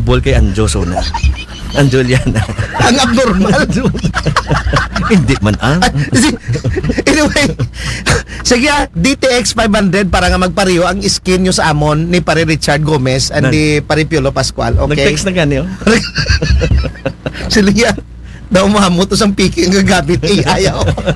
habol kay Anjo Sona. Ang Juliana. Ang abnormal. Hindi man Anyway, sige, DTX 500 para nga magpariyo ang skin nyo sa amon ni pare Richard Gomez and ni pare Piolo Pascual. Okay? Nag-text na gani, oh. Sila daw mahamot ang piki ang gagamit AI.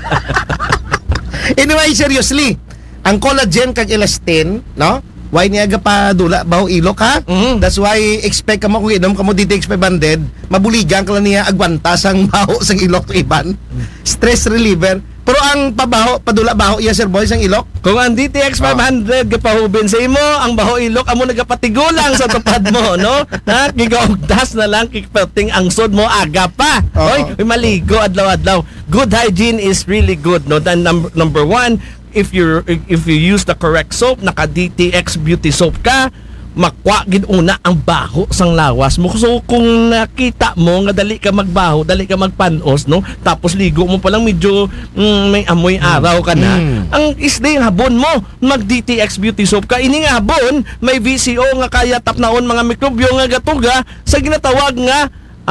Anyway, seriously, ang collagen kag elastin, no? Why niya pa dula baho ilok ha? That's why expect ka mo kung inom ka mo DTX 500, mabuligan ka lang niya agwanta sang baho sang ilok iban. Stress reliever. Pero ang padula baho iya Sir Boy sang ilok. Kung ang DTX 500 gapahubin sa imo, ang baho ilok amo nagapatigulang sa tupad mo, no? Ha, gigaugdas na lang kikpating ang sod mo aga pa. Oy, maligo adlaw-adlaw. Good hygiene is really good, no? Then number one, if you use the correct soap, naka DTX beauty soap ka, makwa gid una ang baho sang lawas mo. So kung nakita mo nga dali ka magbaho, dali ka magpanos, no, tapos ligo mo pa lang medyo may amoy araw ka na, ang isday habon mo mag DTX beauty soap ka. Ini nga habon may VCO nga kaya tapnaon mga mikrobyo nga gatuga sa ginatawag nga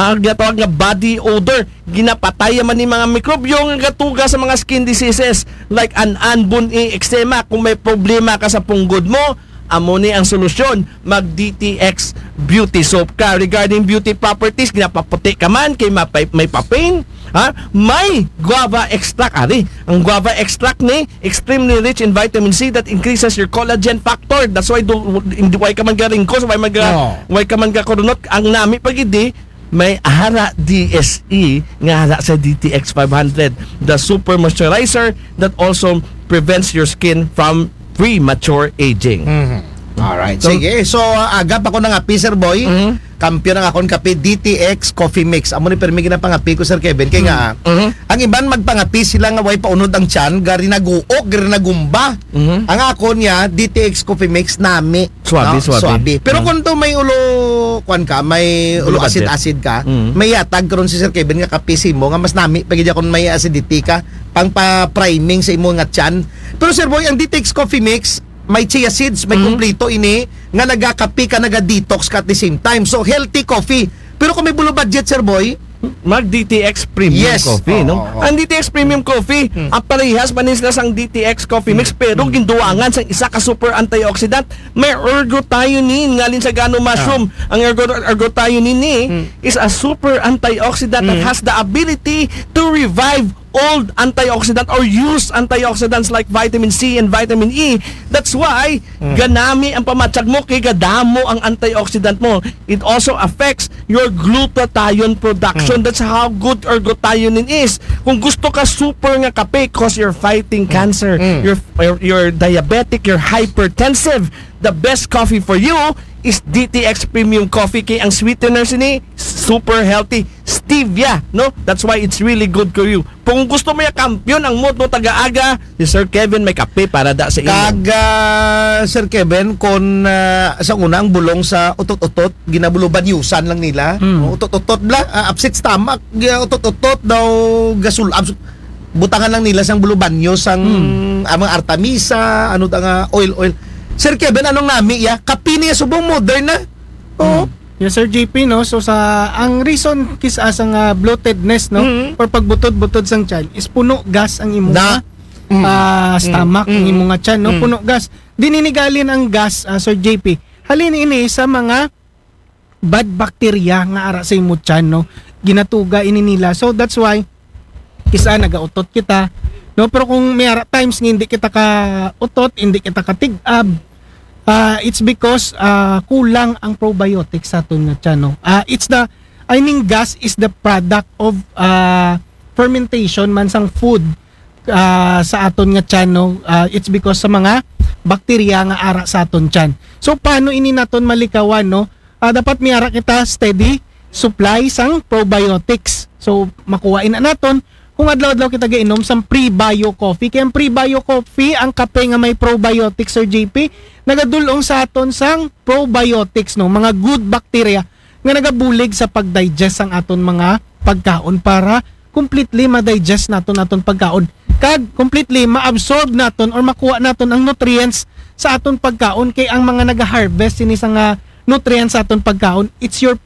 body odor. Ginapatay man ni mga mikrobyo nga gatuga sa mga skin diseases like anbun eczema. Kung may problema ka sa punggod mo, amo ni ang solusyon, mag DTX beauty soap ka. Regarding beauty properties, ginapaputi ka man kay may papain, ha? May guava extract ang guava extract ni extremely rich in vitamin C that increases your collagen factor. That's why why ka man garingkos, why ka man gakorunot ang nami pagidi may hara DSE nga hara sa DTX 500, the super moisturizer that also prevents your skin from premature aging. Alright. Sige. So, agap ako ng api, Sir Boy. Kampiyon ng akong kape, DTX Coffee Mix. Amo ni permi ginapangapi ko, Sir Kevin. Kaya nga, ang iban magpangapi sila nga way paunod ang tiyan, gari naguok, gari nagumba. Ang ako niya, DTX Coffee Mix, nami. Swabe. Pero kung to may ulo, may ulo acid-acid ka, may yatag karon si Sir Kevin nga kapisi mo, nga mas nami, pagidya kung may acidity ka, pang pa-priming sa imo nga tiyan. Pero Sir Boy, ang DTX Coffee Mix, may chia seeds, may kumplito ini nga nagakapi ka, naga-detox ka at the same time. So, healthy coffee. Pero kung may bulo budget, Sir Boy, mag DTX Premium Coffee, no? Ang DTX Premium Coffee, ang parehas manis na sang DTX Coffee Mix, pero ginduangan sang isa ka super antioxidant. May ergothioneine ngalin sa gano mushroom. Ang ergothioneine ni is a super antioxidant that has the ability to revive old antioxidant or use antioxidants like vitamin C and vitamin E. That's why ganami ang pamatsag mo kay gadamo ang antioxidant mo. It also affects your glutathione production. That's how good ergothioneine is. Kung gusto ka super nga kape cause you're fighting cancer, you're diabetic, you're hypertensive, the best coffee for you is DTX Premium Coffee kay ang sweetener sini super healthy stevia, no? That's why it's really good for you. Kung gusto mo ya kampiyon ang mood mo taga-aga, si Sir Kevin may kape para da sa inyo. Sir Kevin, kung sa unang bulong sa utot-utot, ginabuluban yusan lang nila. Utot-utot bla, upset stomach, utot-utot daw gasul butangan lang nila sang bulubanyo sang amang artemisa, ano ta nga oil. Sir Kevin, anong nami ya? Kape niya subong modern na. Yes, Sir JP, no? So, ang reason kisa sang bloatedness, no? Or pagbutod-butod sang tiyan is puno gas ang imo stomach, ang imo nga tiyan, no? Puno gas. Dininigalin ang gas, Sir JP. Halin ini sa mga bad bacteria nga ara sa imo tiyan, no? Ginatuga ini nila. So, that's why kisa nagautot kita, no? Pero kung may times nga hindi kita ka utot, hindi kita ka tig-ab, it's because kulang ang probiotics sa aton nga tiyan, no? Gas is the product of fermentation man sang food sa aton nga tiyan, no? It's because sa mga bakterya nga ara sa aton tiyan. So paano ini naton malikawan, no? Dapat miara kita steady supply sang probiotics. So makuhain na naton kung adlaw-adlaw kita gainom sang pre-bio coffee. Kaya ang pre-bio coffee, ang kape nga may probiotics, Sir JP, nagadulong sa aton sang probiotics, no? Mga good bacteria nga nagabulig sa pag-digest ang aton mga pagkaon para completely ma-digest naton pagkaon. Kag completely ma-absorb naton or makuha naton ang nutrients sa aton pagkaon. Kay ang mga nag-harvest ini sa nutrients sa aton pagkaon, it's your